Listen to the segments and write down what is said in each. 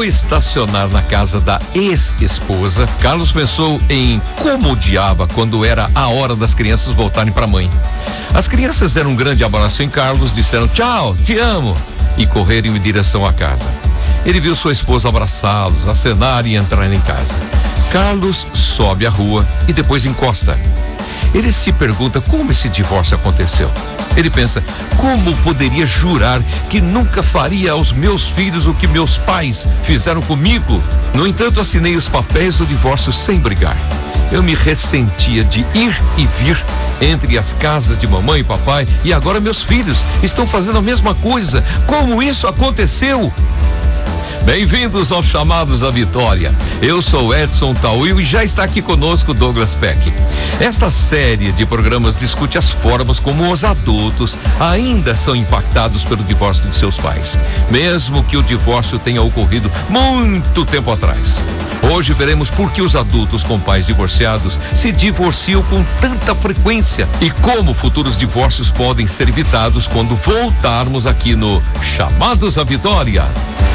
Ao estacionar na casa da ex-esposa, Carlos pensou em como odiava quando era a hora das crianças voltarem para a mãe. As crianças deram um grande abraço em Carlos, disseram tchau, te amo e correram em direção à casa. Ele viu sua esposa abraçá-los, acenar e entrar em casa. Carlos sobe a rua e depois encosta. Ele se pergunta como esse divórcio aconteceu. Ele pensa, como poderia jurar que nunca faria aos meus filhos o que meus pais fizeram comigo? No entanto, assinei os papéis do divórcio sem brigar. Eu me ressentia de ir e vir entre as casas de mamãe e papai e agora meus filhos estão fazendo a mesma coisa. Como isso aconteceu? Bem-vindos aos Chamados à Vitória. Eu sou Edson Tauil e já está aqui conosco Douglas Peck. Esta série de programas discute as formas como os adultos ainda são impactados pelo divórcio de seus pais, mesmo que o divórcio tenha ocorrido muito tempo atrás. Hoje veremos por que os adultos com pais divorciados se divorciam com tanta frequência e como futuros divórcios podem ser evitados quando voltarmos aqui no Chamados à Vitória.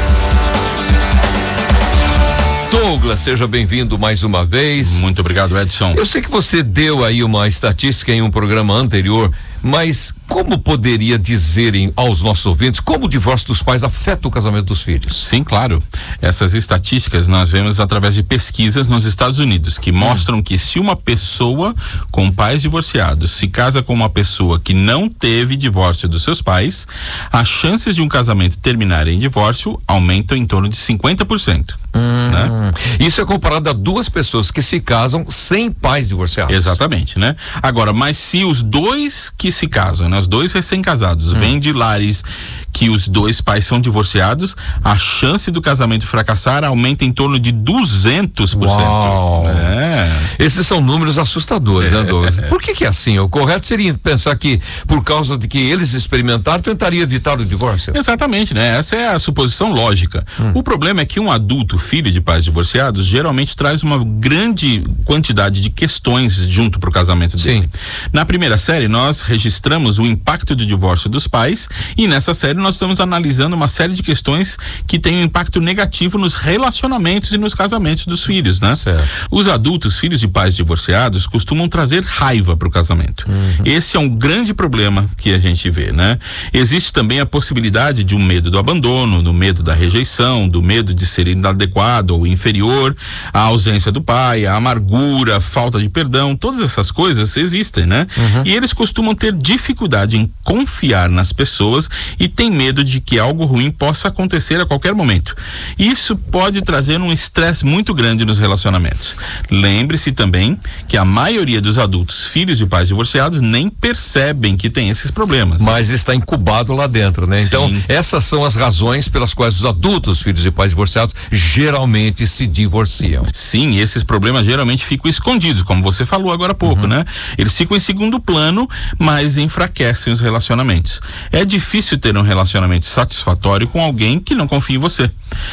Douglas, seja bem-vindo mais uma vez. Muito obrigado, Edson. Eu sei que você deu aí uma estatística em um programa anterior, mas como poderia dizer aos nossos ouvintes como o divórcio dos pais afeta o casamento dos filhos? Sim, claro. Essas estatísticas nós vemos através de pesquisas nos Estados Unidos, que mostram que se uma pessoa com pais divorciados se casa com uma pessoa que não teve divórcio dos seus pais, as chances de um casamento terminar em divórcio aumentam em torno de 50%. Né? Isso é comparado a duas pessoas que se casam sem pais divorciados. Exatamente, né? Agora, mas se os dois que se casam, né? Os dois recém-casados vêm de lares que os dois pais são divorciados, a chance do casamento fracassar aumenta em torno de 200%. Uau. Esses são números assustadores, né, Douglas? Por que é assim? O correto seria pensar que por causa de que eles experimentaram, tentaria evitar o divórcio. Exatamente, né? Essa é a suposição lógica. O problema é que um adulto, filho de pais divorciados, geralmente traz uma grande quantidade de questões junto para o casamento dele. Sim. Na primeira série, nós registramos o impacto do divórcio dos pais e nessa série nós estamos analisando uma série de questões que têm um impacto negativo nos relacionamentos e nos casamentos dos filhos, né? Certo. Os adultos, filhos de pais divorciados, costumam trazer raiva para o casamento. Esse é um grande problema que a gente vê, né? Existe também a possibilidade de um medo do abandono, do medo da rejeição, do medo de ser inadequado ou inferior, a ausência do pai, a amargura, a falta de perdão, todas essas coisas existem, né? E eles costumam ter dificuldade em confiar nas pessoas e têm medo de que algo ruim possa acontecer a qualquer momento. Isso pode trazer um estresse muito grande nos relacionamentos. Lembre-se também que a maioria dos adultos, filhos de pais divorciados, nem percebem que tem esses problemas. Mas está incubado lá dentro, né? Sim. Então, essas são as razões pelas quais os adultos, filhos de pais divorciados, geralmente se divorciam. Sim, esses problemas geralmente ficam escondidos, como você falou agora há pouco, né? Eles ficam em segundo plano, mas enfraquecem os relacionamentos. É difícil ter um relacionamento satisfatório com alguém que não confia em você.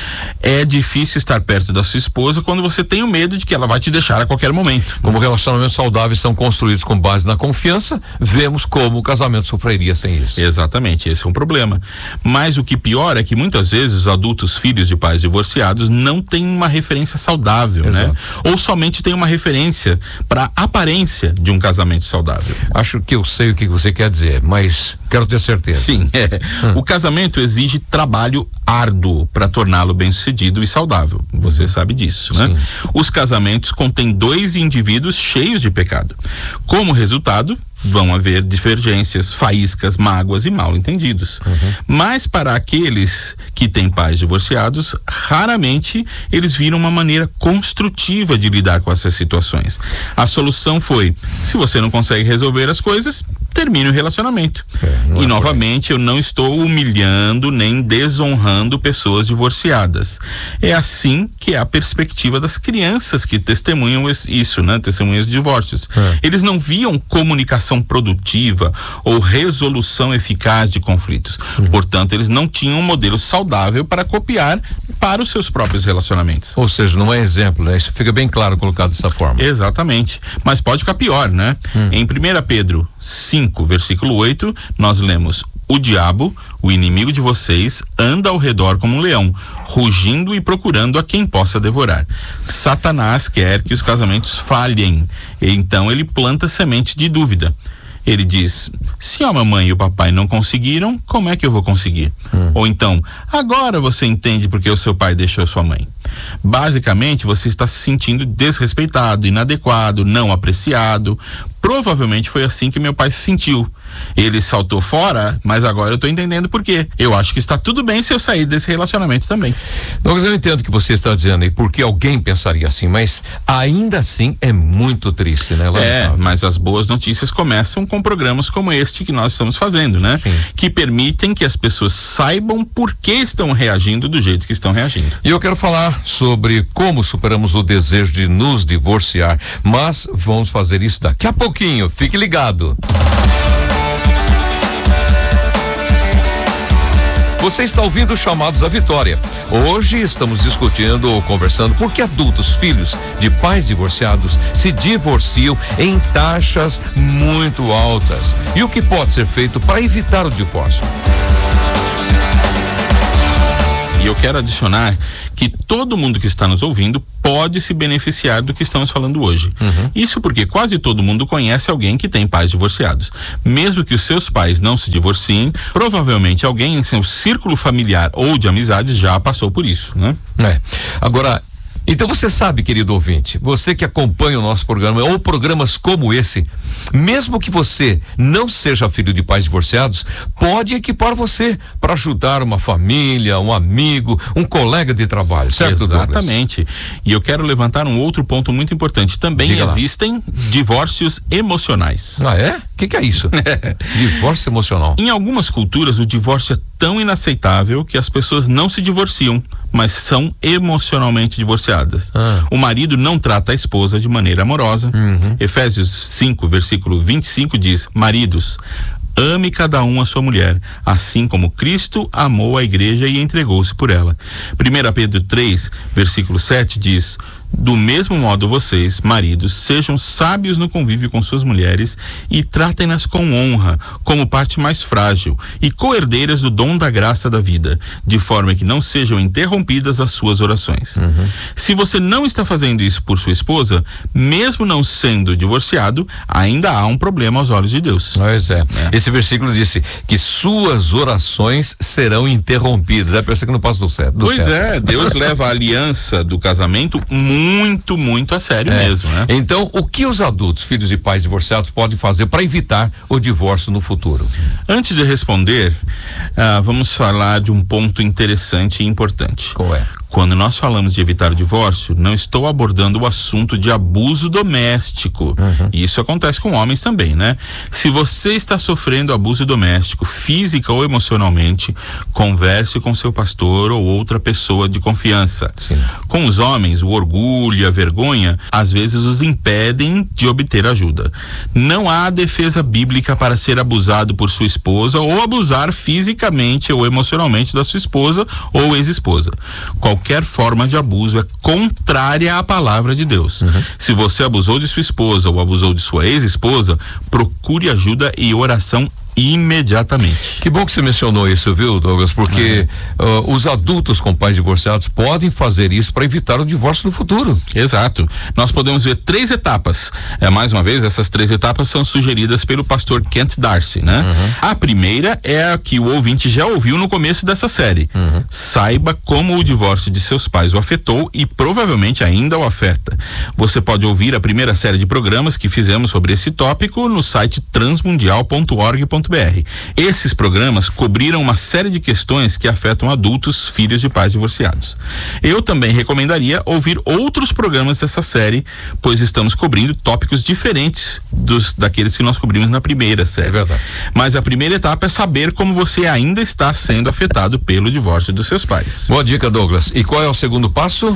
É difícil estar perto da sua esposa quando você tem o medo de que ela vai te deixar a qualquer momento. Como relacionamentos saudáveis são construídos com base na confiança, vemos como o casamento sofreria sem isso. Exatamente, esse é um problema. Mas o que pior é que muitas vezes os adultos, filhos de pais divorciados, não têm uma referência saudável, Exato. né? Ou somente têm uma referência para a aparência de um casamento saudável. Acho que eu sei o que você quer dizer, mas quero ter certeza. Sim, o casamento exige trabalho árduo para torná-lo bem-sucedido e saudável. Você sabe disso, né? Sim. Os casamentos contêm dois indivíduos cheios de pecado. Como resultado, vão haver divergências, faíscas, mágoas e mal-entendidos. Mas para aqueles que têm pais divorciados, raramente eles viram uma maneira construtiva de lidar com essas situações. A solução foi, se você não consegue resolver as coisas, termine o relacionamento. E novamente, eu não estou humilhando nem desonrando pessoas divorciadas. É assim que é a perspectiva das crianças que testemunham isso, né? Testemunham os divórcios. Eles não viam comunicação produtiva ou resolução eficaz de conflitos. Portanto, eles não tinham um modelo saudável para copiar para os seus próprios relacionamentos. Ou seja, não é exemplo, né? Isso fica bem claro colocado dessa forma. Exatamente. Mas pode ficar pior, né? Em 1 Pedro 5, versículo 8, nós lemos: O diabo, o inimigo de vocês, anda ao redor como um leão, rugindo e procurando a quem possa devorar. Satanás quer que os casamentos falhem, então ele planta semente de dúvida. Ele diz: se a mamãe e o papai não conseguiram, como é que eu vou conseguir? Ou então, agora você entende porque o seu pai deixou sua mãe. Basicamente, você está se sentindo desrespeitado, inadequado, não apreciado. Provavelmente foi assim que meu pai se sentiu. Ele saltou fora, mas agora eu estou entendendo por quê. Eu acho que está tudo bem se eu sair desse relacionamento também. Douglas, eu entendo o que você está dizendo aí, porque alguém pensaria assim, mas ainda assim é muito triste, né? Mas as boas notícias começam com programas como este que nós estamos fazendo, né? Sim. Que permitem que as pessoas saibam por que estão reagindo do jeito que estão reagindo. E eu quero falar sobre como superamos o desejo de nos divorciar, mas vamos fazer isso daqui a pouquinho. Fique ligado. Você está ouvindo Chamados à Vitória. Hoje estamos discutindo ou conversando por que adultos, filhos de pais divorciados, se divorciam em taxas muito altas. E o que pode ser feito para evitar o divórcio? E eu quero adicionar que todo mundo que está nos ouvindo pode se beneficiar do que estamos falando hoje. Isso porque quase todo mundo conhece alguém que tem pais divorciados. Mesmo que os seus pais não se divorciem, provavelmente alguém em seu círculo familiar ou de amizades já passou por isso, né? Agora, então você sabe, querido ouvinte, você que acompanha o nosso programa ou programas como esse, mesmo que você não seja filho de pais divorciados, pode equipar você para ajudar uma família, um amigo, um colega de trabalho, certo, Exatamente. Douglas? E eu quero levantar um outro ponto muito importante. Também existem divórcios emocionais. Ah, é? O que é isso? Divórcio emocional. Em algumas culturas, o divórcio é tão inaceitável que as pessoas não se divorciam, mas são emocionalmente divorciadas. O marido não trata a esposa de maneira amorosa. Efésios 5, versículo 25 diz: maridos, ame cada um a sua mulher, assim como Cristo amou a igreja e entregou-se por ela. 1 Pedro 3, versículo 7 diz: do mesmo modo vocês, maridos, sejam sábios no convívio com suas mulheres e tratem-nas com honra, como parte mais frágil, e co-herdeiras do dom da graça da vida, de forma que não sejam interrompidas as suas orações. Se você não está fazendo isso por sua esposa, mesmo não sendo divorciado, ainda há um problema aos olhos de Deus. Pois é. Esse versículo disse que suas orações serão interrompidas. É por isso que não passa do certo. Pois é, Deus leva a aliança do casamento muito a sério mesmo, né? Então, o que os adultos, filhos de pais divorciados, podem fazer para evitar o divórcio no futuro? Antes de responder, vamos falar de um ponto interessante e importante. Qual é? Quando nós falamos de evitar o divórcio, não estou abordando o assunto de abuso doméstico. E isso acontece com homens também, né? Se você está sofrendo abuso doméstico, física ou emocionalmente, converse com seu pastor ou outra pessoa de confiança. Sim. Com os homens, o orgulho e a vergonha, às vezes os impedem de obter ajuda. Não há defesa bíblica para ser abusado por sua esposa ou abusar fisicamente ou emocionalmente da sua esposa ou ex-esposa. Qualquer forma de abuso é contrária à palavra de Deus. Se você abusou de sua esposa ou abusou de sua ex-esposa, procure ajuda e oração imediatamente. Que bom que você mencionou isso, viu, Douglas? Porque os adultos com pais divorciados podem fazer isso para evitar o divórcio no futuro. Exato. Nós podemos ver 3 etapas. Mais uma vez, essas 3 etapas são sugeridas pelo pastor Kent Darcy, né? A primeira é a que o ouvinte já ouviu no começo dessa série. Saiba como o divórcio de seus pais o afetou e provavelmente ainda o afeta. Você pode ouvir a primeira série de programas que fizemos sobre esse tópico no site transmundial.org.br. Esses programas cobriram uma série de questões que afetam adultos, filhos de pais divorciados. Eu também recomendaria ouvir outros programas dessa série, pois estamos cobrindo tópicos diferentes daqueles que nós cobrimos na primeira série. É verdade. Mas a primeira etapa é saber como você ainda está sendo afetado pelo divórcio dos seus pais. Boa dica, Douglas. E qual é o segundo passo?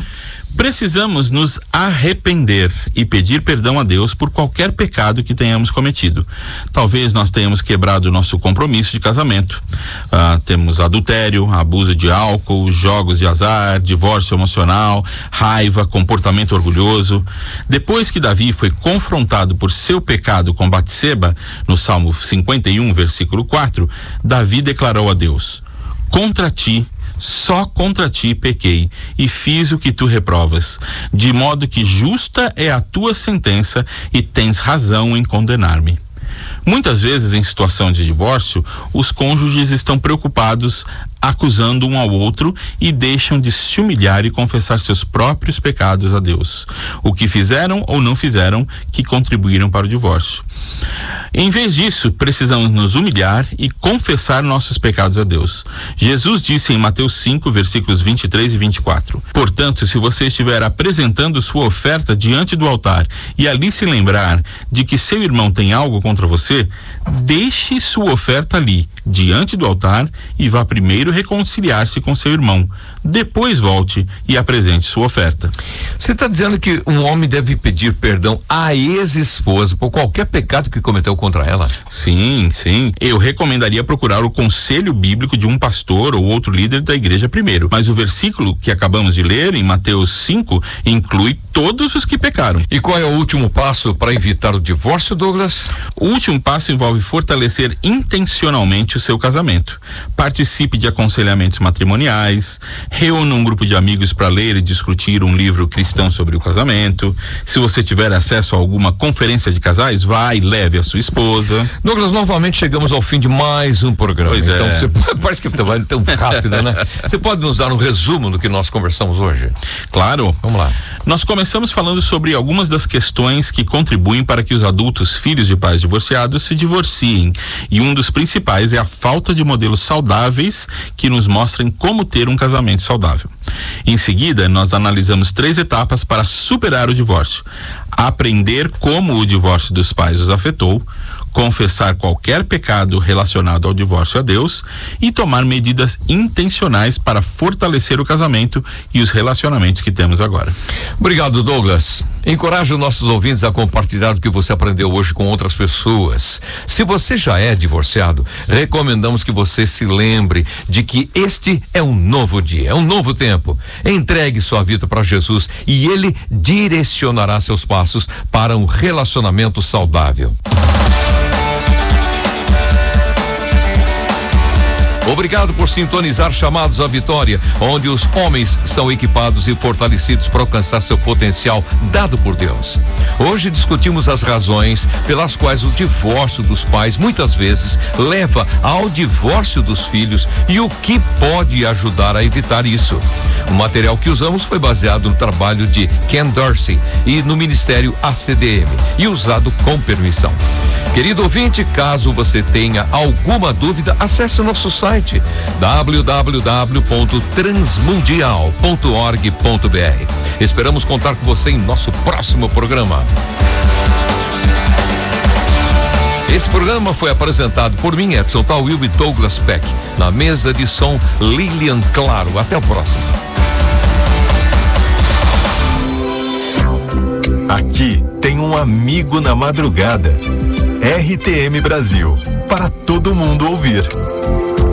Precisamos nos arrepender e pedir perdão a Deus por qualquer pecado que tenhamos cometido. Talvez nós tenhamos quebrado o nosso compromisso de casamento. Temos adultério, abuso de álcool, jogos de azar, divórcio emocional, raiva, comportamento orgulhoso. Depois que Davi foi confrontado por seu pecado com Batseba, no Salmo 51, versículo 4, Davi declarou a Deus: contra ti, só contra ti pequei e fiz o que tu reprovas, de modo que justa é a tua sentença e tens razão em condenar-me. Muitas vezes, em situação de divórcio, os cônjuges estão preocupados, acusando um ao outro e deixam de se humilhar e confessar seus próprios pecados a Deus. O que fizeram ou não fizeram que contribuíram para o divórcio. Em vez disso, precisamos nos humilhar e confessar nossos pecados a Deus. Jesus disse em Mateus 5, versículos 23 e 24: portanto, se você estiver apresentando sua oferta diante do altar e ali se lembrar de que seu irmão tem algo contra você, deixe sua oferta ali, diante do altar, e vá primeiro reconciliar-se com seu irmão. Depois volte e apresente sua oferta. Você está dizendo que um homem deve pedir perdão à ex-esposa por qualquer pecado que cometeu contra ela? Sim, sim. Eu recomendaria procurar o conselho bíblico de um pastor ou outro líder da igreja primeiro. Mas o versículo que acabamos de ler, em Mateus 5, inclui todos os que pecaram. E qual é o último passo para evitar o divórcio, Douglas? O último passo envolve fortalecer intencionalmente o seu casamento. Participe de aconselhamentos matrimoniais, reúna um grupo de amigos para ler e discutir um livro cristão sobre o casamento. Se você tiver acesso a alguma conferência de casais, vá e leve a sua esposa. Douglas, novamente chegamos ao fim de mais um programa. Pois então, é. Parece que trabalha tão rápido, né? Você pode nos dar um resumo do que nós conversamos hoje? Claro. Vamos lá. Nós começamos falando sobre algumas das questões que contribuem para que os adultos, filhos de pais divorciados, se divorciem. E um dos principais é a falta de modelos saudáveis que nos mostrem como ter um casamento saudável. Em seguida, nós analisamos 3 etapas para superar o divórcio: aprender como o divórcio dos pais os afetou, confessar qualquer pecado relacionado ao divórcio a Deus e tomar medidas intencionais para fortalecer o casamento e os relacionamentos que temos agora. Obrigado, Douglas. Encoraje os nossos ouvintes a compartilhar o que você aprendeu hoje com outras pessoas. Se você já é divorciado, recomendamos que você se lembre de que este é um novo dia, é um novo tempo. Entregue sua vida para Jesus e Ele direcionará seus passos para um relacionamento saudável. Obrigado por sintonizar Chamados à Vitória, onde os homens são equipados e fortalecidos para alcançar seu potencial dado por Deus. Hoje discutimos as razões pelas quais o divórcio dos pais muitas vezes leva ao divórcio dos filhos e o que pode ajudar a evitar isso. O material que usamos foi baseado no trabalho de Ken Dorsey e no Ministério ACDM e usado com permissão. Querido ouvinte, caso você tenha alguma dúvida, acesse o nosso site www.transmundial.org.br. Esperamos contar com você em nosso próximo programa. Esse programa foi apresentado por mim, Edson Tawil, e Douglas Peck. Na mesa de som, Lilian Claro. Até o próximo. Aqui tem um amigo na madrugada. RTM Brasil, para todo mundo ouvir.